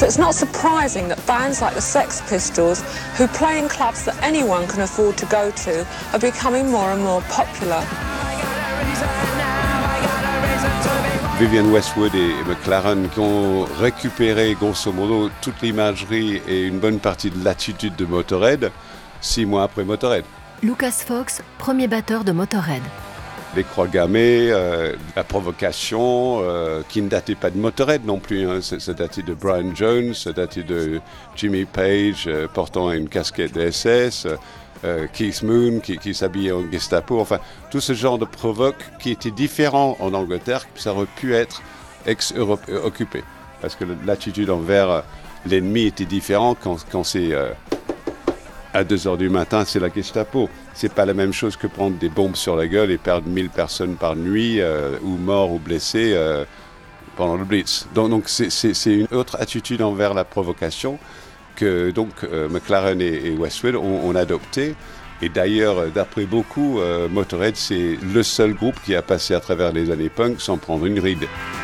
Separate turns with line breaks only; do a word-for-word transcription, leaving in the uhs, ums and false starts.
So it's not surprising that bands like the Sex Pistols, who play in clubs that anyone can afford to go to, are becoming more and more popular.
Vivienne Westwood et McLaren qui ont récupéré grosso modo toute l'imagerie et une bonne partie de l'attitude de Motorhead six mois après Motorhead.
Lucas Fox, premier batteur de Motorhead.
Les croix gammées, euh, la provocation, euh, qui ne datait pas de Motorhead non plus, hein. ça, ça datait de Brian Jones, ça datait de Jimmy Page euh, portant une casquette de S S, euh, Keith Moon qui, qui s'habillait en Gestapo, enfin tout ce genre de provoque qui était différent en Angleterre, ça aurait pu être ex-occupé, parce que l'attitude envers l'ennemi était différente quand, quand c'est... Euh, à deux heures du matin, c'est la Gestapo. C'est pas la même chose que prendre des bombes sur la gueule et perdre mille personnes par nuit, euh, ou morts ou blessés euh, pendant le Blitz. Donc, donc c'est, c'est, c'est une autre attitude envers la provocation que donc euh, McLaren et, et Westwood ont, ont adopté. Et d'ailleurs, d'après beaucoup, euh, Motorhead, c'est le seul groupe qui a passé à travers les années punk sans prendre une ride.